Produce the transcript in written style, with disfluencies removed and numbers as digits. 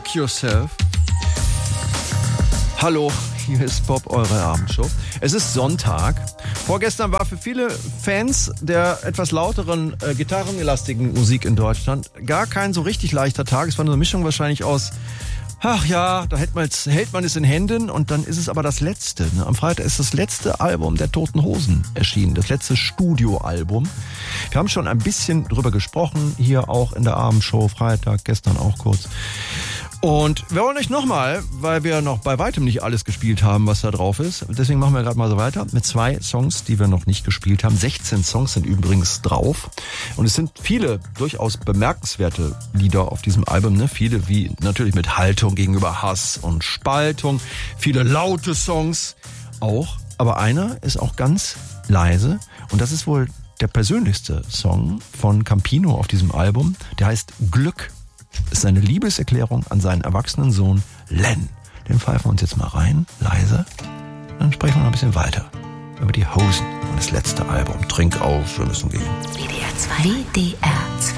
Rock Yourself. Hallo, hier ist Bob, eure Abendshow. Es ist Sonntag. Vorgestern war für viele Fans der etwas lauteren, gitarrenelastigen Musik in Deutschland gar kein so richtig leichter Tag. Es war eine Mischung wahrscheinlich aus, ach ja, da hält man es in Händen und dann ist es aber das letzte. Ne? Am Freitag ist das letzte Album der Toten Hosen erschienen, das letzte Studioalbum. Wir haben schon ein bisschen drüber gesprochen, hier auch in der Abendshow, Freitag, gestern auch kurz. Und wir wollen euch nochmal, weil wir noch bei weitem nicht alles gespielt haben, was da drauf ist. Deswegen machen wir gerade mal so weiter mit 2 Songs, die wir noch nicht gespielt haben. 16 Songs sind übrigens drauf. Und es sind viele durchaus bemerkenswerte Lieder auf diesem Album. Ne? Viele wie natürlich mit Haltung gegenüber Hass und Spaltung. Viele laute Songs auch. Aber einer ist auch ganz leise. Und das ist wohl der persönlichste Song von Campino auf diesem Album. Der heißt Glück. Ist eine Liebeserklärung an seinen erwachsenen Sohn Len. Den pfeifen wir uns jetzt mal rein, leise. Dann sprechen wir noch ein bisschen weiter über die Hosen und das letzte Album. Trink auf, wir müssen gehen. WDR 2. WDR 2.